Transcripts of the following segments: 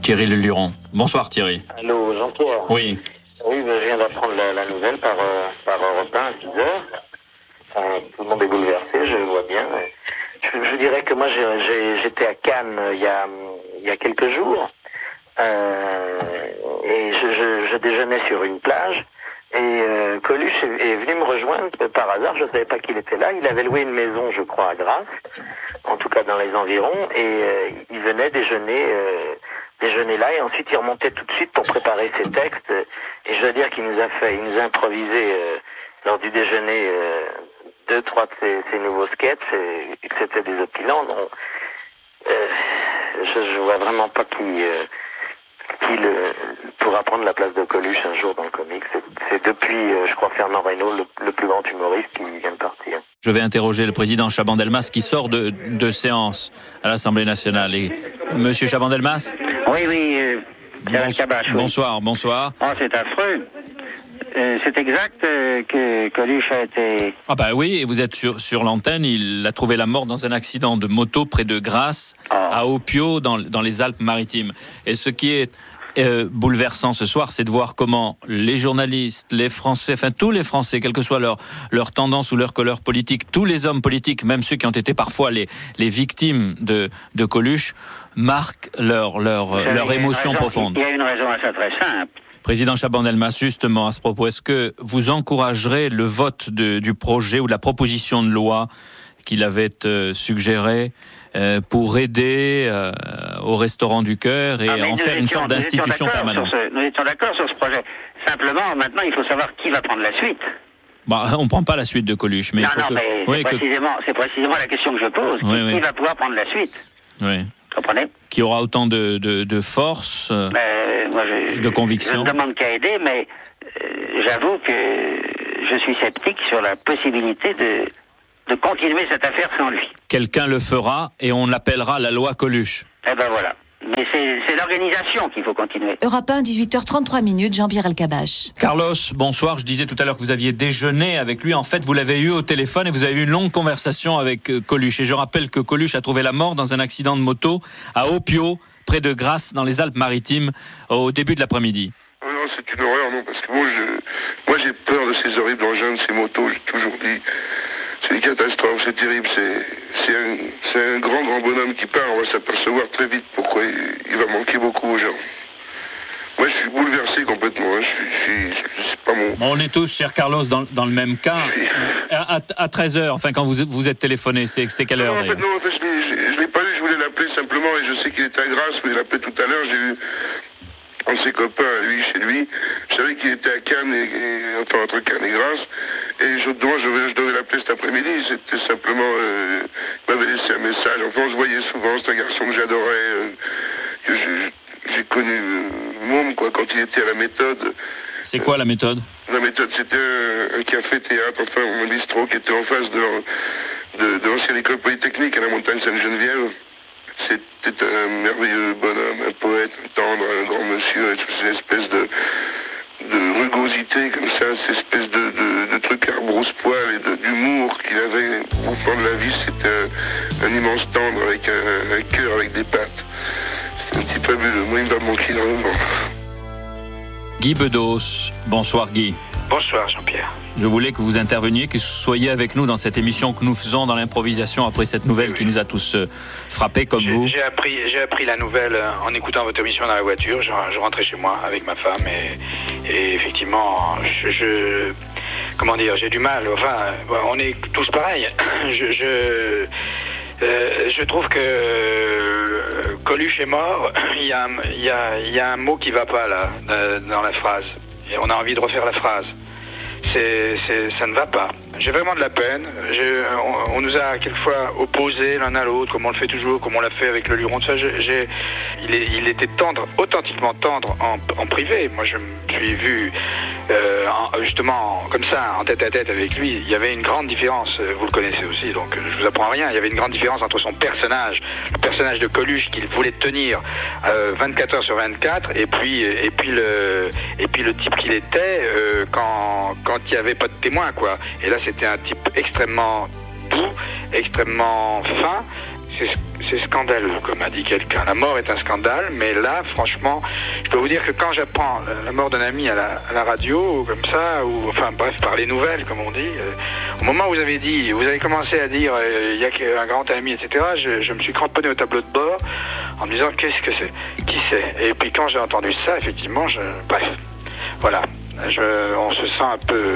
Thierry Leluron. Bonsoir Thierry. Allô Jean-Pierre. Oui. Oui, je viens d'apprendre la nouvelle par Europe 1 à 6h. Tout le monde est bouleversé, je le vois bien. Je dirais que moi j'étais à Cannes il y a quelques jours et je déjeunais sur une plage et Coluche est venu me rejoindre par hasard, je ne savais pas qu'il était là. Il avait loué une maison, je crois, à Grasse, en tout cas dans les environs, et il venait déjeuner là, et ensuite il remontait tout de suite pour préparer ses textes, et je dois dire qu'il nous a improvisé lors du déjeuner 2-3 de ces nouveaux sketchs, et que c'était des opulents. Donc, je vois vraiment pas qui pourra prendre la place de Coluche un jour dans le comics. C'est depuis, je crois, Fernand Reynaud, le plus grand humoriste qui vient de partir. Je vais interroger le président Chaban-Delmas qui sort de séance à l'Assemblée nationale. Et Monsieur Chaban-Delmas ? Oui, Pierre Cabache. Oui. Bonsoir. Oh, c'est affreux. C'est exact que Coluche a été... Ah bah oui, et vous êtes sur l'antenne, il a trouvé la mort dans un accident de moto près de Grasse, à Opio, dans les Alpes-Maritimes. Et ce qui est bouleversant ce soir, c'est de voir comment les journalistes, les Français, enfin tous les Français, quelle que soit leur tendance ou leur couleur politique, tous les hommes politiques, même ceux qui ont été parfois les victimes de Coluche, marquent leur émotion profonde. Il y a une raison à ça très simple. Président Chaban-Delmas, justement, à ce propos, est-ce que vous encouragerez le vote du projet ou de la proposition de loi qu'il avait suggéré pour aider au Restaurant du Cœur et en faire une sorte d'institution permanente? Nous étions d'accord sur ce projet. Simplement, maintenant, il faut savoir qui va prendre la suite. On ne prend pas la suite de Coluche. Mais c'est précisément la question que je pose. Qui va pouvoir prendre la suite? Oui. Comprenez? Qui aura autant de force, de conviction. Je ne demande qu'à aider, mais j'avoue que je suis sceptique sur la possibilité de continuer cette affaire sans lui. Quelqu'un le fera et on l'appellera la loi Coluche. Eh ben voilà. Mais c'est l'organisation qu'il faut continuer. Europe 1, 18h33, Jean-Pierre Elkabbach. Carlos, bonsoir. Je disais tout à l'heure que vous aviez déjeuné avec lui. En fait, vous l'avez eu au téléphone et vous avez eu une longue conversation avec Coluche. Et je rappelle que Coluche a trouvé la mort dans un accident de moto à Opio, près de Grasse, dans les Alpes-Maritimes, au début de l'après-midi. Non, c'est une horreur, non, parce que moi j'ai peur de ces horribles engins, de ces motos, j'ai toujours dit... C'est une catastrophe, c'est terrible, c'est un grand bonhomme qui part, on va s'apercevoir très vite pourquoi il va manquer beaucoup aux gens. Moi je suis bouleversé complètement, c'est pas mon... On est tous, cher Carlos, dans le même cas. À 13h, enfin quand vous êtes téléphoné, c'était quelle heure? En fait, je l'ai pas eu, je voulais l'appeler simplement, et je sais qu'il était à Grasse, mais il l'appelait tout à l'heure, j'ai eu... Un de ses copains, lui, chez lui, je savais qu'il était à Cannes, entre Cannes et Grasse, et je devais l'appeler cet après-midi, c'était simplement, il m'avait laissé un message, enfin on se voyait souvent, c'est un garçon que j'adorais, que j'ai connu, môme, quoi, quand il était à la Méthode. C'est quoi la Méthode? La Méthode, c'était un café-théâtre, enfin un bistrot qui était en face de l'ancienne école polytechnique à la montagne Sainte-Geneviève. C'était un merveilleux bonhomme, un poète, un tendre, un grand monsieur, avec toutes ces espèces de rugosité comme ça, ces espèces de trucs à rebrousse-poil et d'humour qu'il avait au fond de la vie. C'était un immense tendre avec un cœur avec des pattes. C'est un petit peu fabuleux. Moi, il me va manquer énormément. Guy Bedos. Bonsoir Guy. Bonsoir Jean-Pierre. Je voulais que vous interveniez, que vous soyez avec nous dans cette émission que nous faisons dans l'improvisation après cette nouvelle qui nous a tous frappés comme vous. J'ai appris la nouvelle en écoutant votre émission dans la voiture. Je rentrais chez moi avec ma femme et effectivement, comment dire, j'ai du mal. Enfin, on est tous pareils. Je trouve que Coluche est mort. Il y a un mot qui va pas là dans la phrase. Et on a envie de refaire la phrase. Ça ne va pas. J'ai vraiment de la peine. On nous a quelquefois opposés l'un à l'autre, comme on le fait toujours, comme on l'a fait avec le Luron. Il était tendre, authentiquement tendre en privé. Moi, je me suis vu justement comme ça, en tête à tête avec lui. Il y avait une grande différence. Vous le connaissez aussi, donc je vous apprends rien. Il y avait une grande différence entre son personnage, le personnage de Coluche qu'il voulait tenir 24 heures sur 24, et puis le type qu'il était quand il n'y avait pas de témoin, quoi. Et là, c'était un type extrêmement doux, extrêmement fin. c'est scandaleux, comme a dit quelqu'un. La mort est un scandale, mais là, franchement, je peux vous dire que quand j'apprends la mort d'un ami à la radio, ou comme ça, ou enfin bref, par les nouvelles, comme on dit, au moment où vous avez commencé à dire il y a qu'un grand ami, etc., je me suis cramponné au tableau de bord en me disant qu'est-ce que c'est, qui c'est. Et puis quand j'ai entendu ça, effectivement, bref, voilà, on se sent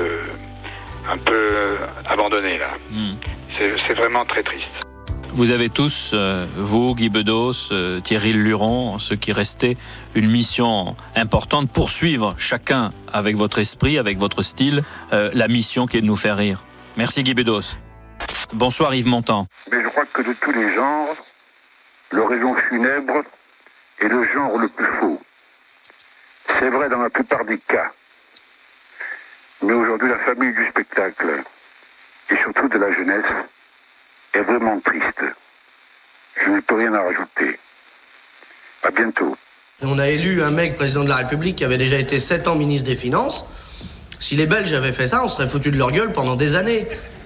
un peu abandonné là. C'est vraiment très triste. Vous avez tous, vous, Guy Bedos, Thierry Luron, ceux qui restaient, une mission importante, poursuivre chacun avec votre esprit, avec votre style, la mission qui est de nous faire rire. Merci Guy Bedos. Bonsoir Yves Montand. Mais je crois que de tous les genres, l'oraison funèbre est le genre le plus faux. C'est vrai dans la plupart des cas. Mais aujourd'hui, la famille du spectacle, et surtout de la jeunesse, est vraiment triste. Je n'ai plus rien à rajouter. À bientôt. On a élu un mec président de la République qui avait déjà été 7 ans ministre des Finances. Si les Belges avaient fait ça, on serait foutu de leur gueule pendant des années.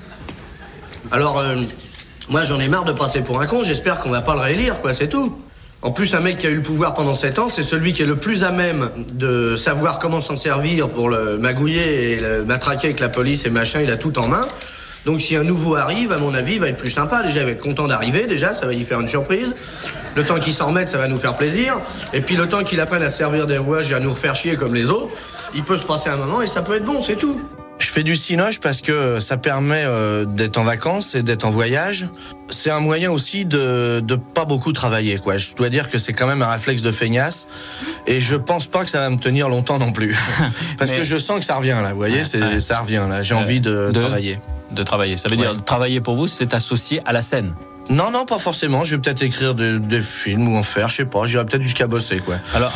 Alors, moi j'en ai marre de passer pour un con, j'espère qu'on va pas le réélire, quoi, c'est tout. En plus, un mec qui a eu le pouvoir pendant 7 ans, c'est celui qui est le plus à même de savoir comment s'en servir pour le magouiller et le matraquer avec la police et machin, il a tout en main. Donc si un nouveau arrive, à mon avis, il va être plus sympa. Déjà, il va être content d'arriver, déjà, ça va y faire une surprise. Le temps qu'il s'en remette, ça va nous faire plaisir. Et puis le temps qu'il apprenne à servir des rouages et à nous refaire chier comme les autres, il peut se passer un moment et ça peut être bon, c'est tout. Je fais du cinoche parce que ça permet d'être en vacances et d'être en voyage. C'est un moyen aussi de pas beaucoup travailler, quoi. Je dois dire que c'est quand même un réflexe de feignasse et je pense pas que ça va me tenir longtemps non plus. Parce que je sens que ça revient là, vous voyez, ça revient là. J'ai envie de travailler. De travailler, ça veut dire travailler pour vous, c'est associé à la scène. Non, pas forcément. Je vais peut-être écrire des films ou en faire, je sais pas. J'irai peut-être jusqu'à bosser, quoi. Alors,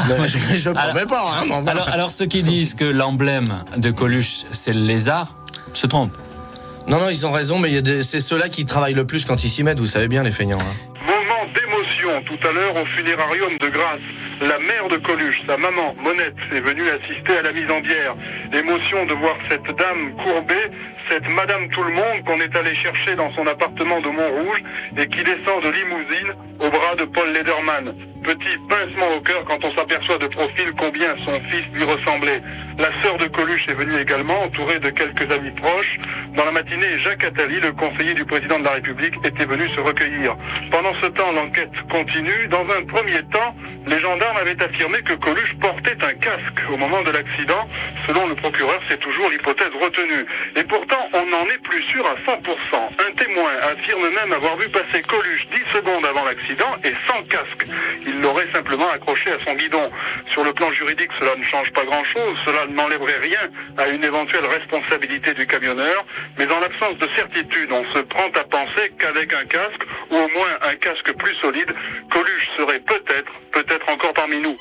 je promets pas. Hein, alors, ceux qui disent que l'emblème de Coluche, c'est le lézard, se trompent. Non, ils ont raison, mais c'est ceux-là qui travaillent le plus quand ils s'y mettent. Vous savez bien, les feignants. Hein. Moment d'émotion tout à l'heure au funérarium de Grasse. La mère de Coluche, sa maman, Monette, est venue assister à la mise en bière. L'émotion de voir cette dame courbée, cette Madame Tout-le-Monde qu'on est allé chercher dans son appartement de Montrouge et qui descend de limousine au bras de Paul Lederman. Petit pincement au cœur quand on s'aperçoit de profil combien son fils lui ressemblait. La sœur de Coluche est venue également, entourée de quelques amis proches. Dans la matinée, Jacques Attali, le conseiller du président de la République, était venu se recueillir. Pendant ce temps, l'enquête continue. Dans un premier temps, les gendarmes avaient affirmé que Coluche portait un casque au moment de l'accident. Selon le procureur, c'est toujours l'hypothèse retenue. Et pourtant, on n'en est plus sûr à 100%. Un témoin affirme même avoir vu passer Coluche 10 secondes avant l'accident et sans casque. Il l'aurait simplement accroché à son guidon. Sur le plan juridique, cela ne change pas grand-chose. Cela n'enlèverait rien à une éventuelle responsabilité du camionneur. Mais en l'absence de certitude, on se prend à penser qu'avec un casque, ou au moins un casque plus solide, Coluche serait peut-être encore parmi nous.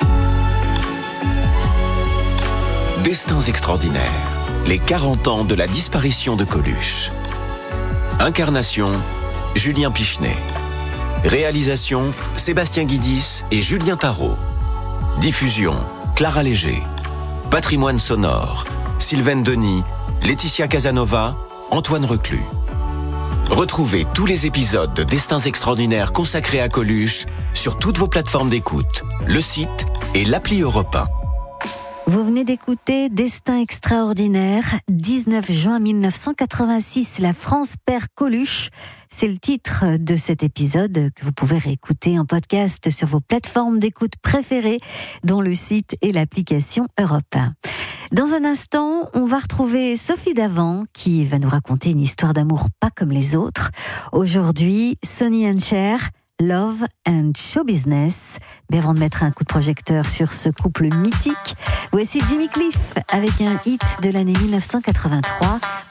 Destins extraordinaires. Les 40 ans de la disparition de Coluche. Incarnation, Julien Pichenet. Réalisation, Sébastien Guidis et Julien Tarot. Diffusion, Clara Léger. Patrimoine sonore, Sylvaine Denis, Laetitia Casanova, Antoine Reclus. Retrouvez tous les épisodes de Destins extraordinaires consacrés à Coluche sur toutes vos plateformes d'écoute, le site et l'appli Europe 1. Vous venez d'écouter Destin extraordinaire, 19 juin 1986, la France perd Coluche. C'est le titre de cet épisode que vous pouvez réécouter en podcast sur vos plateformes d'écoute préférées, dont le site et l'application Europe 1. Dans un instant, on va retrouver Sophie Davant qui va nous raconter une histoire d'amour pas comme les autres. Aujourd'hui, Sonny and Cher, Love and Show Business. Mais avant de mettre un coup de projecteur sur ce couple mythique, voici Jimmy Cliff avec un hit de l'année 1983.